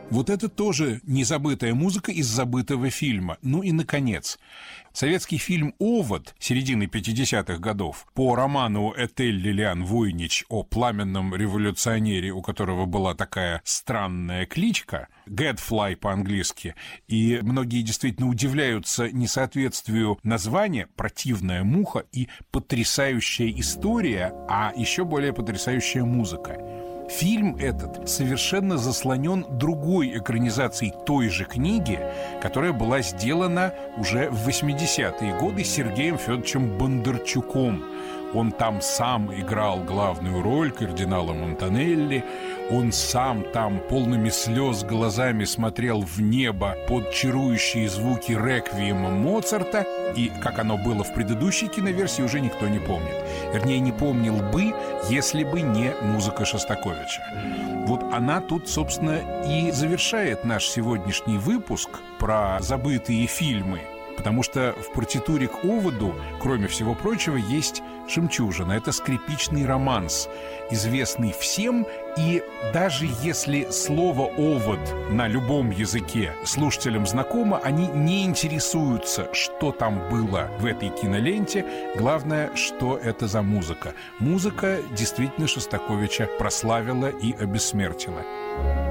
Вот это тоже незабытая музыка из забытого фильма. Ну и, наконец, советский фильм «Овод» середины 50-х годов по роману Этель Лилиан Войнич о пламенном революционере, у которого была такая странная кличка, «Gadfly» по-английски, и многие действительно удивляются несоответствию названия «Противная муха» и «Потрясающая история», а еще более потрясающая музыка. Фильм этот совершенно заслонен другой экранизацией той же книги, которая была сделана уже в 80-е годы Сергеем Федоровичем Бондарчуком. Он там сам играл главную роль кардинала Монтанелли, он сам там полными слез глазами смотрел в небо под чарующие звуки реквиема Моцарта, и как оно было в предыдущей киноверсии, уже никто не помнит. Вернее, не помнил бы, если бы не музыка Шостаковича. Вот она тут, собственно, и завершает наш сегодняшний выпуск про забытые фильмы. Потому что в партитуре к «Оводу», кроме всего прочего, есть жемчужина. Это скрипичный романс, известный всем. И даже если слово «овод» на любом языке слушателям знакомо, они не интересуются, что там было в этой киноленте. Главное, что это за музыка. Музыка действительно Шостаковича прославила и обессмертила.